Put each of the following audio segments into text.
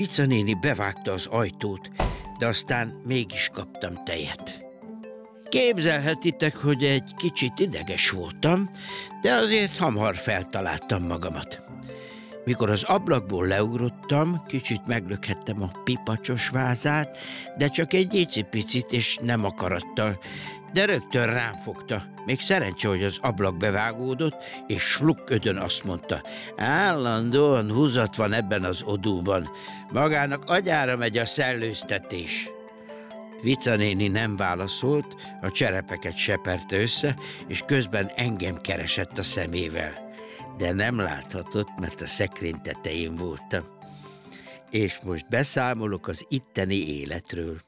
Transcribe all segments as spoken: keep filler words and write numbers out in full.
Pica néni bevágta az ajtót, de aztán mégis kaptam tejet. Képzelhetitek, hogy egy kicsit ideges voltam, de azért hamar feltaláltam magamat. Mikor az ablakból leugrottam, kicsit meglökhettem a pipacsos vázát, de csak egy icipicit és nem akarattal, de rögtön rám fogta. Még szerencse, hogy az ablak bevágódott, és slukködön azt mondta: állandóan húzat van ebben az odúban, magának agyára megy a szellőztetés. Vica néni nem válaszolt, a cserepeket seperte össze, és közben engem keresett a szemével. De nem láthatott, mert a szekrény tetején voltam. És most beszámolok az itteni életről.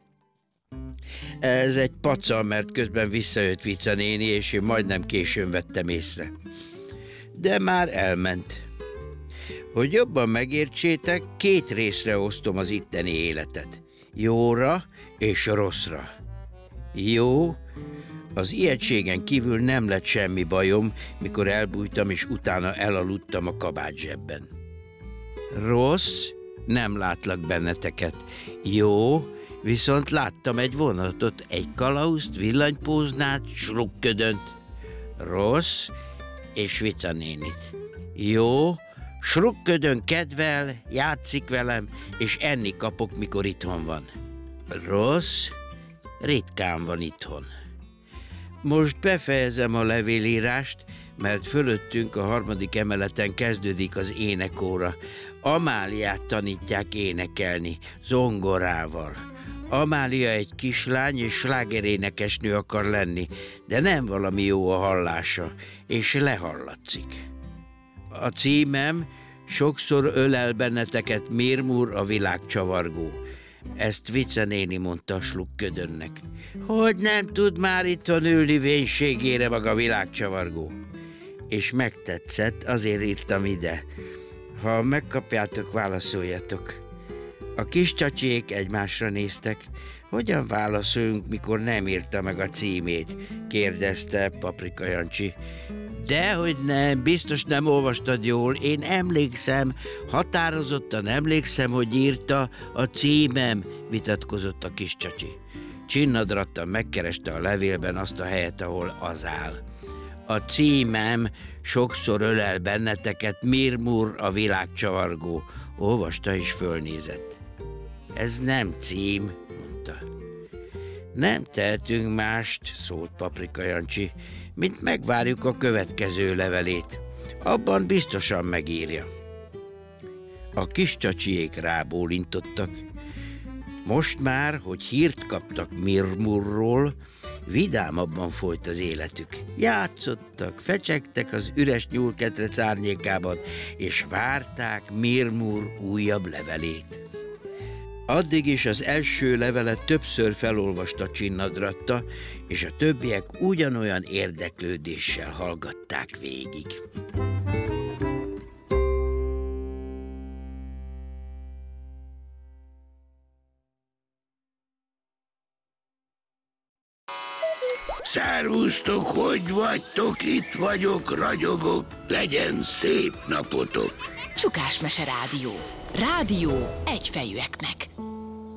Ez egy paca, mert közben visszajött Vica néni, és én majdnem későn vettem észre. De már elment. Hogy jobban megértsétek, két részre osztom az itteni életet. Jóra és rosszra. Jó, az ijegységen kívül nem lett semmi bajom, mikor elbújtam és utána elaludtam a kabátzsebben. Rossz, nem látlak benneteket. Jó, viszont láttam egy vonatot, egy kalauzt, villanypóznát, slukködönt. Rossz, és Vica nénit. Jó, slukködön kedvel, játszik velem, és enni kapok, mikor itthon van. Rossz, ritkán van itthon. Most befejezem a levélírást, mert fölöttünk a harmadik emeleten kezdődik az énekóra. Amáliát tanítják énekelni, zongorával. Amália egy kislány és slágerénekesnő akar lenni, de nem valami jó a hallása, és lehallatszik. A címem: sokszor ölel benneteket Mirmur a világcsavargó. Ezt Vica néni mondta a slukködönnek. Hogy nem tud már itthon ülni vénségére maga világcsavargó? És megtetszett, azért írtam ide. Ha megkapjátok, válaszoljatok. A kis csacsiék egymásra néztek. Hogyan válaszoljunk, mikor nem írta meg a címét? Kérdezte Paprika Jancsi. Dehogy nem, biztos nem olvastad jól, én emlékszem, határozottan emlékszem, hogy írta a címem, vitatkozott a kis csacsi. Csinnadrattan megkereste a levélben azt a helyet, ahol az áll. A címem: sokszor ölel benneteket Mirmur a világcsavargó. Olvasta és fölnézett. Ez nem cím, mondta. Nem tehetünk mást, szólt Paprika Jancsi, mint megvárjuk a következő levelét. Abban biztosan megírja. A kis csacsiék rábólintottak. Most már, hogy hírt kaptak Mirmurról, vidámabban folyt az életük. Játszottak, fecsegtek az üres nyúlketrec árnyékában, és várták Mirmur újabb levelét. Addig is az első levelet többször felolvasta Csinnadratta, és a többiek ugyanolyan érdeklődéssel hallgatták végig. Szervusztok, hogy vagytok? Itt vagyok, ragyogok, legyen szép napotok! Csukásmese Rádió. Rádió egyfejűeknek.